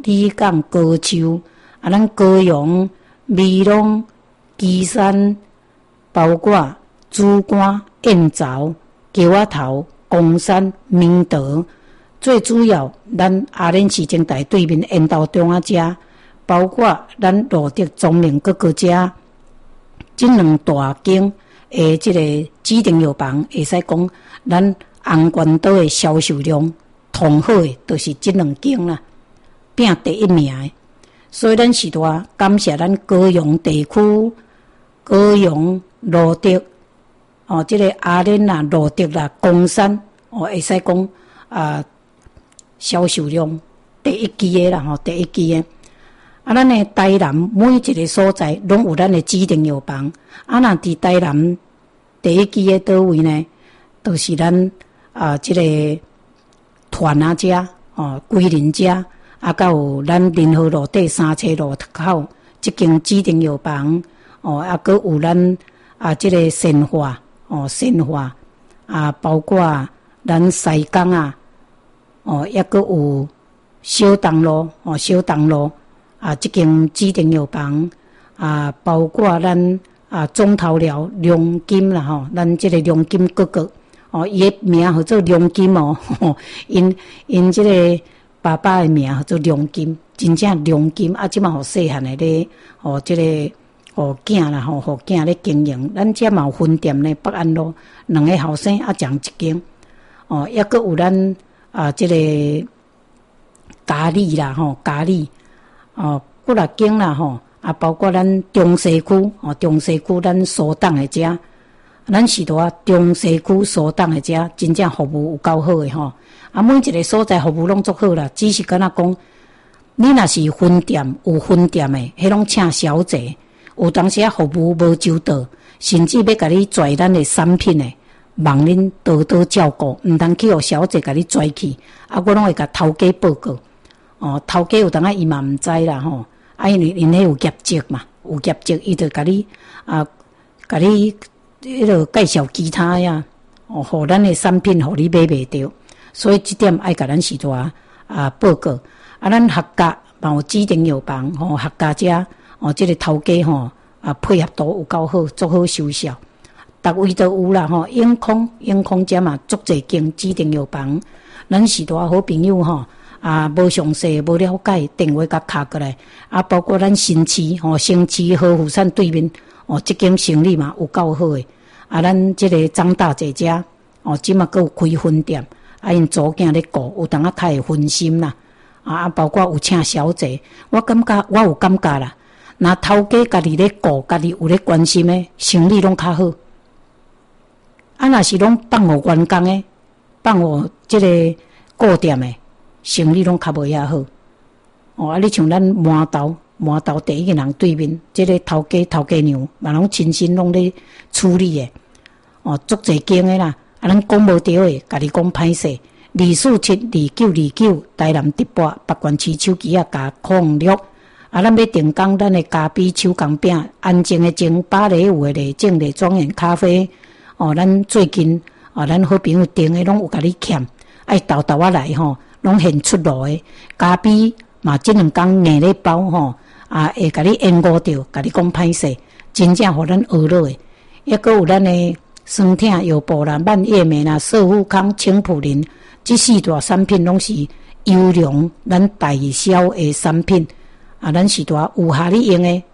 李港、高丘咱高雄、美浓、旗山，包括主管、燕巢、桥仔头、公山、明德，最主要咱阿莲市政大对面烟道中啊遮，包括咱罗德、中明各个遮，这两大间诶，这个指定药房会使讲，咱红关岛的销售量同好的，就是这两间啦，拼第一名的。所以咱是多感谢咱高雄地区、高雄、罗德这个阿莲啦、罗德啦、公山会使讲销售量第一支的啦第一支的。咱的台南每一个所在拢有咱的指定药房。若伫台南第一支的倒位呢，就是咱这个团遮桂林遮。甲有咱仁和路底三车路口即间指定药房阁有咱即个鲜花鲜花包括咱西港抑阁有小东路小东路即间指定药房包括咱中头寮龙金啦咱即个龙金哥哥伊的名叫做龙金因即个爸爸的名叫做梁金，真正梁金即嘛互细汉的咧，即个互囝啦，互囝咧经营。咱遮嘛有分店咧，北安路两个后生将一间，抑阁有咱即个咖喱啦，咖喱几六间啦，包括咱中西区中西区咱苏档的遮，咱是多中西区苏档的遮，真正服务有够好的每一个所在服务拢足好啦，只是敢若讲，你若是分店有分店的，迄拢请小姐，有当时服务无周到，甚至要甲你拽咱的产品的，望恁多多照顾，毋通去互小姐甲你拽去，我拢会甲头家报告。头家有当伊嘛毋知啦因为因迄有业绩嘛，有业绩伊就甲你甲你迄个介绍其他呀，互咱的产品互你买袂着。所以这点爱甲咱是多报告咱客家嘛有指定药房客家遮这个头家配合度有够好，足好收销，逐位都有啦永康遮嘛足侪间指定药房，咱是多好朋友无详细无了解，电话甲敲过来包括咱新市新市和富山对面这间生意嘛有够好的咱这个张大姐遮即嘛佫有开分店。因祖囝咧顾，有当较会分心啦，包括有请小姐，我有感觉啦。若头家家己咧顾，家己有咧关心的，生意拢较好。若是拢放互员工的，放互即个顾店的，生意拢较无遐好。你像咱麻豆第一个人对面，即个头家娘嘛拢亲身拢咧处理的，足侪间的啦。咱讲无对的，家己讲歹势。2472929台南直播北关市手机加06咱要订购咱的咖啡手工饼，安静的蒸芭蕾舞的丽静的庄园咖啡咱最近咱好朋友订的拢有甲你欠，爱豆豆来拢现出炉的咖啡嘛，这两天硬咧包会甲你延误着，甲你讲歹势，真正互咱学落的，抑阁有咱的。酸痛药布啦、蔓越莓啦、寿富康、青普林，这四大产品拢是优良咱代销的产品咱是大有下你用的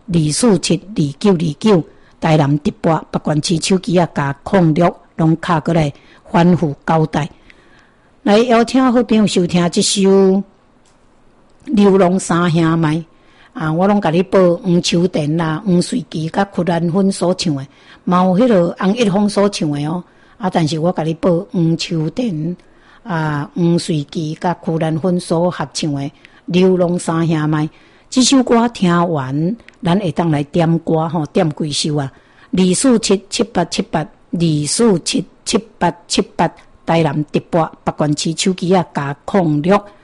2472929台南直播北关市手机加06拢敲过来反复交代。来邀请好朋友收听这首《流浪三兄妹》我拢甲你报黄秋田啦、黄瑞琪甲屈兰芬所唱的。嘛有迄个洪一峰所唱的但是我甲你报黄秋田黄瑞琪甲屈兰芬所合唱的《流浪三兄妹》这首歌听完，咱会当来点歌点几首24778782477878台南直播北关市手机加06